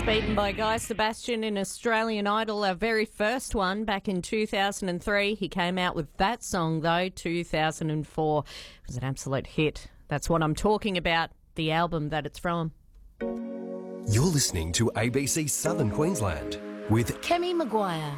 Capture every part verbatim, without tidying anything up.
Beaten by Guy Sebastian in Australian Idol, our very first one back in two thousand three. He came out with that song, though, two thousand four. It was an absolute hit. That's what I'm talking about, the album that it's from. You're listening to A B C Southern Queensland with Kemi Maguire.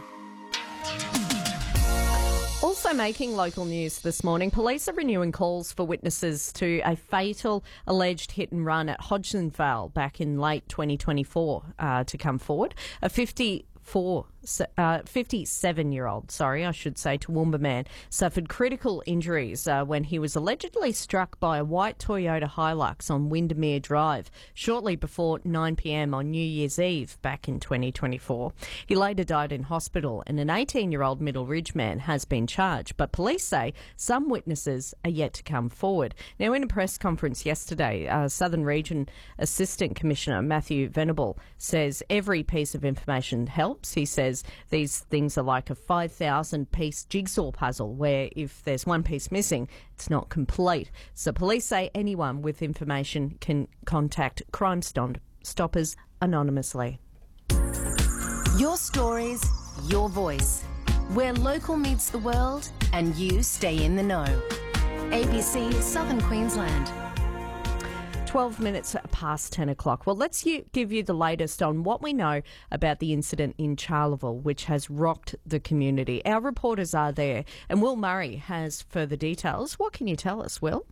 Also making local news this morning, police are renewing calls for witnesses to a fatal alleged hit and run at Hodgsonvale back in late twenty twenty-four uh, to come forward. A fifty-four, uh, fifty-seven-year-old, sorry, I should say, Toowoomba man suffered critical injuries uh, when he was allegedly struck by a white Toyota Hilux on Windermere Drive shortly before nine p.m. on New Year's Eve back in twenty twenty-four. He later died in hospital, and an eighteen-year-old Middle Ridge man has been charged, but police say some witnesses are yet to come forward. Now, in a press conference yesterday, uh, Southern Region Assistant Commissioner Matthew Venable says every piece of information helps. He says these things are like a five thousand piece jigsaw puzzle where if there's one piece missing, it's not complete. So police say anyone with information can contact Crime Stoppers anonymously. Your stories, your voice. Where local meets the world and you stay in the know. A B C Southern Queensland. twelve minutes past ten o'clock. Well, let's you, give you the latest on what we know about the incident in Charleville, which has rocked the community. Our reporters are there, and Will Murray has further details. What can you tell us, Will?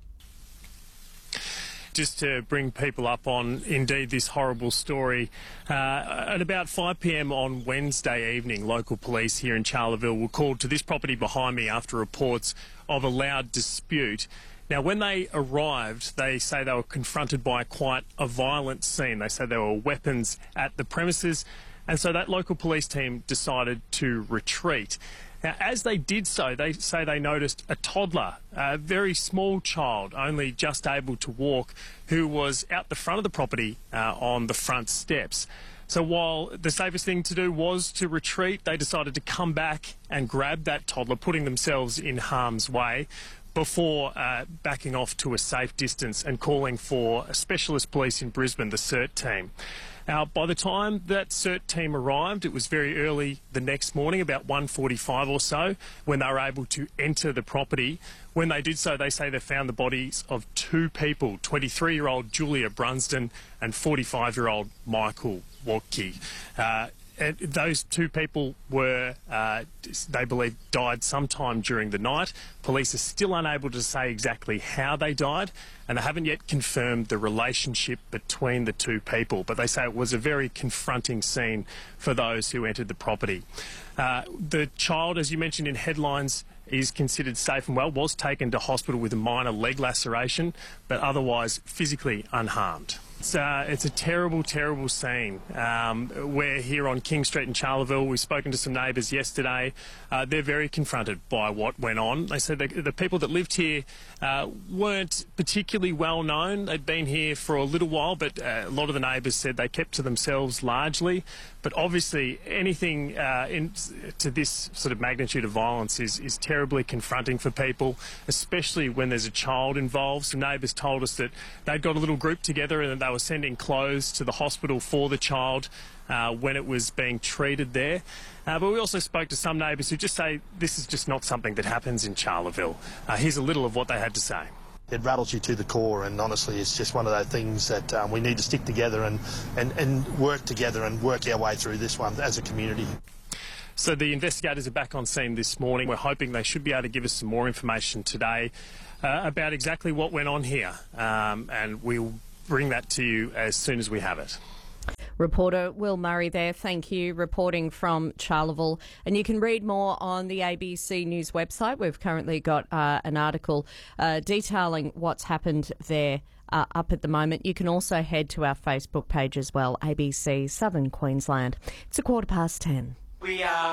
Just to bring people up on, indeed, this horrible story. Uh, at about five p.m. on Wednesday evening, local police here in Charleville were called to this property behind me after reports of a loud dispute. Now, when they arrived, they say they were confronted by quite a violent scene. They say there were weapons at the premises, and so that local police team decided to retreat. Now, as they did so, they say they noticed a toddler, a very small child, only just able to walk, who was out the front of the property uh, on the front steps. So while the safest thing to do was to retreat, they decided to come back and grab that toddler, putting themselves in harm's way, before uh, backing off to a safe distance and calling for a specialist police in Brisbane, the CERT team. Now, by the time that CERT team arrived, it was very early the next morning, about one forty-five or so, when they were able to enter the property. When they did so, they say they found the bodies of two people, twenty-three-year-old Julia Brunsden and forty-five-year-old Michael Walke. Uh, And those two people were, uh, they believe, died sometime during the night. Police are still unable to say exactly how they died, and they haven't yet confirmed the relationship between the two people. But they say it was a very confronting scene for those who entered the property. Uh, the child, as you mentioned in headlines, is considered safe and well, was taken to hospital with a minor leg laceration, but otherwise physically unharmed. It's, uh, it's a terrible, terrible scene. Um, we're here on King Street in Charleville. We've spoken to some neighbours yesterday. Uh, they're very confronted by what went on. They said the, the people that lived here uh, weren't particularly well known. They'd been here for a little while, but uh, a lot of the neighbours said they kept to themselves largely. But obviously anything uh, in, to this sort of magnitude of violence is, is terribly confronting for people, especially when there's a child involved. Some neighbours told us that they'd got a little group together and they were sending clothes to the hospital for the child uh, when it was being treated there. Uh, but we also spoke to some neighbours who just say this is just not something that happens in Charleville. Uh, here's a little of what they had to say. It rattles you to the core, and honestly it's just one of those things that um, we need to stick together and, and, and work together and work our way through this one as a community. So the investigators are back on scene this morning. We're hoping they should be able to give us some more information today uh, about exactly what went on here, um, and we'll bring that to you as soon as we have it. Reporter Will Murray there, thank you, reporting from Charleville. And you can read more on the A B C News website. We've currently got uh, an article uh, detailing what's happened there uh, up at the moment. You can also head to our Facebook page as well, A B C Southern Queensland. It's a quarter past ten. We are